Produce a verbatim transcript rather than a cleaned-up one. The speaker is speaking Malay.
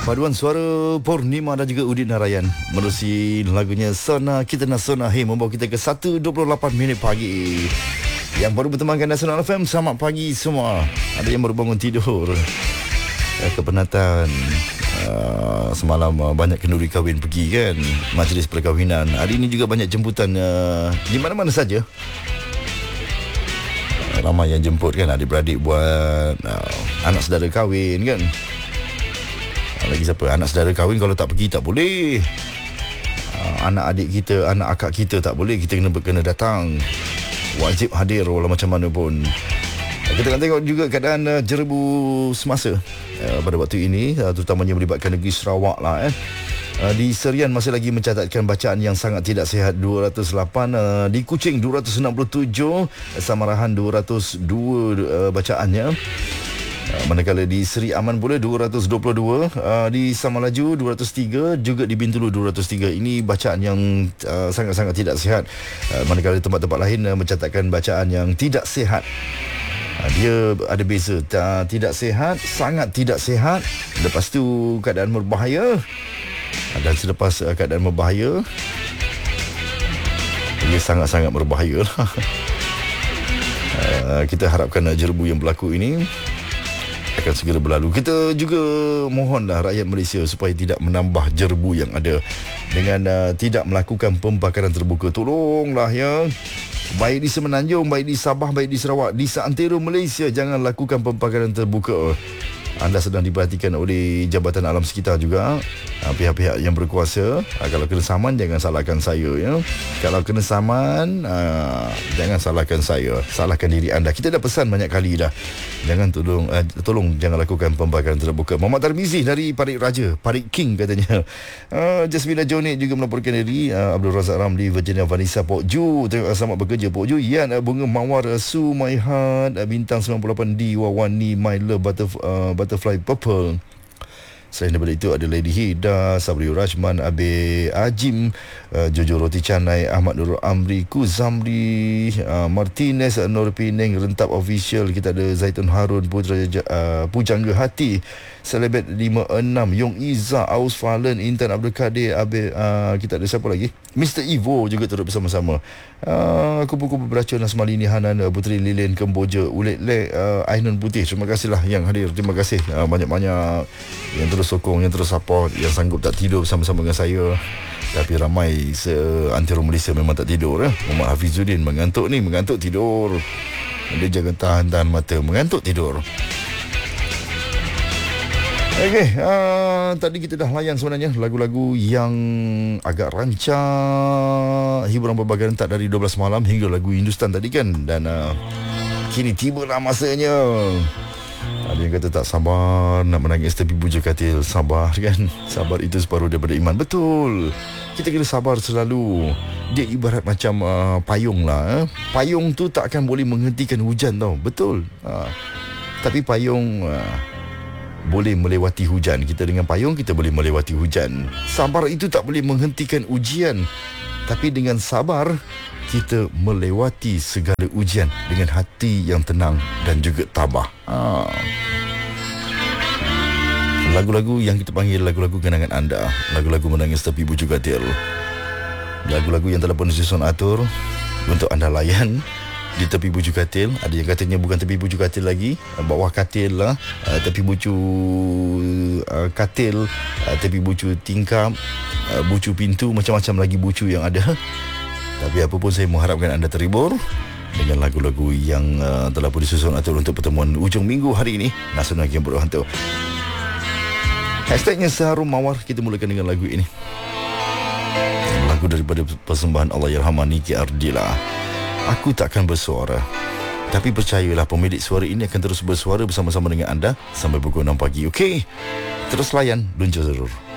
Paduan suara Purnima dan juga Udin Narayan menerusi lagunya Sona Kita Nak Sona Hey, membawa kita ke satu dua puluh lapan minit pagi. Yang baru bertemankan Nasional F M, selamat pagi semua. Ada yang baru bangun tidur, kepenatan uh, semalam uh, banyak kenduri kahwin pergi kan, majlis perkahwinan. Hari ini juga banyak jemputan uh, di mana-mana saja. uh, Ramai yang jemput kan, adik-beradik buat uh, anak saudara kahwin kan. Lagi siapa anak saudara kahwin, kalau tak pergi tak boleh. uh, Anak adik kita, anak akak kita tak boleh. Kita kena kena datang, wajib hadir walau macam mana pun. uh, Kita akan tengok juga keadaan uh, jerebu semasa uh, pada waktu ini, uh, terutamanya melibatkan negeri Sarawak lah eh. Uh, di Serian masih lagi mencatatkan bacaan yang sangat tidak sihat dua ratus lapan, uh, di Kuching dua ratus enam puluh tujuh, Samarahan dua ratus dua uh, bacaannya. Uh, manakala di Seri Aman pula dua ratus dua puluh dua, uh, di Samalaju dua ratus tiga, juga di Bintulu dua ratus tiga. Ini bacaan yang uh, sangat-sangat tidak sihat. Uh, manakala tempat-tempat lain uh, mencatatkan bacaan yang tidak sihat. Uh, dia ada beza, uh, tidak sihat, sangat tidak sihat, lepas tu keadaan berbahaya, uh, dan selepas uh, keadaan berbahaya, dia sangat-sangat berbahaya. uh, Kita harapkan uh, jerebu yang berlaku ini akan segera berlalu. Kita juga mohonlah rakyat Malaysia supaya tidak menambah jerebu yang ada dengan uh, tidak melakukan pembakaran terbuka. Tolonglah ya, baik di Semenanjung, baik di Sabah, baik di Sarawak, di seantero Malaysia, jangan lakukan pembakaran terbuka. Anda sedang diperhatikan oleh Jabatan Alam Sekitar juga, uh, pihak-pihak yang berkuasa. uh, Kalau kena saman, jangan salahkan saya ya. Kalau kena saman, uh, jangan salahkan saya, salahkan diri anda. Kita dah pesan banyak kali dah, jangan tolong uh, tolong jangan lakukan pembakaran terbuka. Muhammad Tarmizi dari Parit Raja, Parit King katanya. uh, Jasmina Jonet juga melaporkan diri. uh, Abdul Razak Ramli, Virginia Vanessa Pok Ju, terima kasih, selamat bekerja Pok Ju. Yan uh, Bunga Mawar, uh, Su My Heart, uh, Bintang sembilan puluh lapan D, Wawani My Love, Butterf- uh, Butterfly Purple. Selain daripada itu ada Lady Hida, Sabri Rajman, Abe Ajim, uh, Jojo Roti Canai, Ahmad Nurul Amri, Kuzamri, uh, Martinez, uh, Nur Pineng, Rentap Official. Kita ada Zaitun Harun, Putra uh, Pujangga Hati, Selebet lima enam, Yong Iza, Aus Falen, Intan Abdul Kadir, Abe, uh, kita ada siapa lagi? Mister Ivo juga turut bersama-sama. uh, Kupu-kupu beracun Asmalini Hanan, uh, Puteri Lilin Kemboja, Ulet Lek, uh, Ainun Putih. Terima kasihlah yang hadir. Terima kasih uh, banyak-banyak yang terus sokong, yang terus support, yang sanggup tak tidur bersama-sama dengan saya. Tapi ramai seantero Malaysia memang tak tidur eh. Muhammad Hafizuddin mengantuk ni, mengantuk tidur. Dia jangan tahan-tahan mata, mengantuk tidur. Okey, uh, tadi kita dah layan sebenarnya lagu-lagu yang agak rancak, hiburan berbagai rentak dari dua belas malam hingga lagu Hindustan tadi kan. Dan uh, kini tibalah masanya. Ada yang kata tak sabar nak menangis tepi buja katil. Sabar kan, sabar itu separuh daripada iman. Betul, kita kena sabar selalu. Dia ibarat macam uh, payung lah eh. Payung tu tak akan boleh menghentikan hujan tau. Betul, uh, tapi payung uh, boleh melewati hujan. Kita dengan payung kita boleh melewati hujan. Sabar itu tak boleh menghentikan ujian, tapi dengan sabar kita melewati segala ujian dengan hati yang tenang dan juga tabah. ha. Lagu-lagu yang kita panggil lagu-lagu kenangan anda, lagu-lagu menangis tepi bujuk katil, lagu-lagu yang telah pun disusun atur untuk anda layan di tepi buju katil. Ada yang katanya bukan tepi buju katil lagi, bawah katil lah, uh, tepi buju uh, katil, uh, tepi buju tingkap, uh, bucu pintu, macam-macam lagi bucu yang ada. Tapi apa pun, saya mengharapkan anda terhibur dengan lagu-lagu yang uh, telah pun disusun atur untuk pertemuan ujung minggu hari ini. Nasional yang berhantu. Hashtagnya Seharum Mawar. Kita mulakan dengan lagu ini, lagu daripada persembahan Allahyarhamah Niki Ardila, Aku Takkan Bersuara. Tapi percayalah, pemilik suara ini akan terus bersuara bersama-sama dengan anda sampai pukul enam pagi. Okey, terus layan Lunca Zerur.